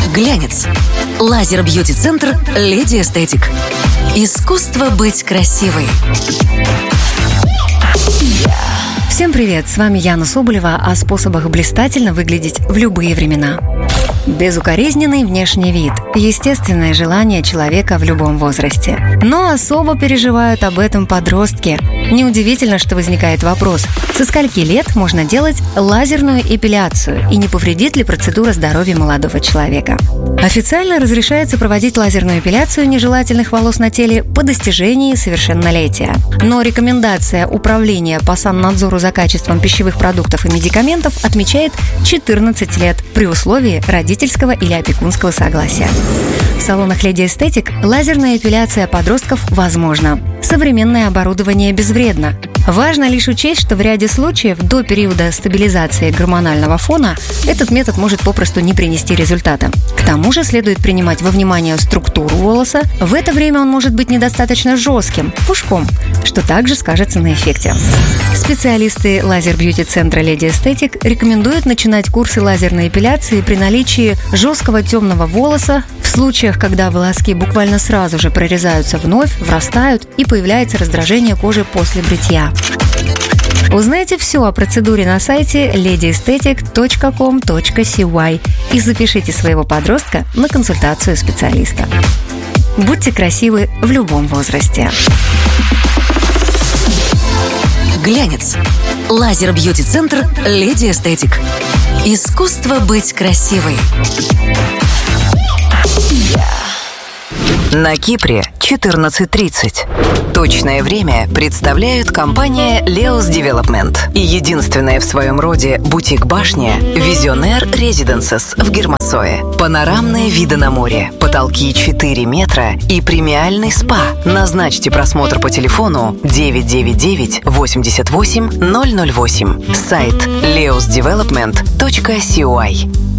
Глянец. Лазер-бьюти-центр «Леди Эстетик». Искусство быть красивой. Всем привет, с вами Яна Соболева о способах блистательно выглядеть в любые времена. Безукоризненный внешний вид – естественное желание человека в любом возрасте. Но особо переживают об этом подростки. Неудивительно, что возникает вопрос, со скольки лет можно делать лазерную эпиляцию и не повредит ли процедура здоровью молодого человека. Официально разрешается проводить лазерную эпиляцию нежелательных волос на теле по достижении совершеннолетия. Но рекомендация Управления по саннадзору за качеством пищевых продуктов и медикаментов отмечает 14 лет при условии родительского или опекунского согласия. В салонах «Леди Эстетик» лазерная эпиляция подростков возможна. Современное оборудование безвредно. Важно лишь учесть, что в ряде случаев до периода стабилизации гормонального фона этот метод может попросту не принести результата. К тому же следует принимать во внимание структуру волоса. В это время он может быть недостаточно жестким, пушком, что также скажется на эффекте. Специалисты лазер-бьюти-центра «Леди Эстетик» рекомендуют начинать курсы лазерной эпиляции при наличии жесткого темного волоса в случаях, когда волоски буквально сразу же прорезаются вновь, врастают и появляется раздражение кожи после бритья. Узнайте все о процедуре на сайте ladyesthetic.com.cy и запишите своего подростка на консультацию специалиста. Будьте красивы в любом возрасте. Глянец. Лазер-бьюти-центр «Леди Эстетик». Искусство быть красивой. На Кипре 14:30. Точное время представляют компания Leos Development и единственная в своем роде бутик-башня Visionaire Residences в Гермасое. Панорамные виды на море, потолки 4 метра и премиальный спа. Назначьте просмотр по телефону 999 88 008. Сайт leosdevelopment.cy.